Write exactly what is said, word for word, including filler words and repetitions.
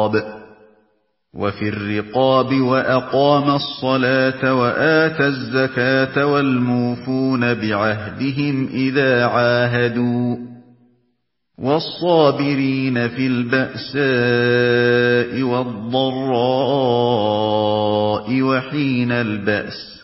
الرِّقَابِ وَفِي الرِّقَابِ وَأَقَامَ الصَّلَاةَ وَآتَى الزَّكَاةَ وَالْمُوفُونَ بِعَهْدِهِمْ إِذَا عَاهَدُوا وَالصَّابِرِينَ فِي الْبَأْسَاءِ وَالضَّرَّاءِ وَحِينَ الْبَأْسِ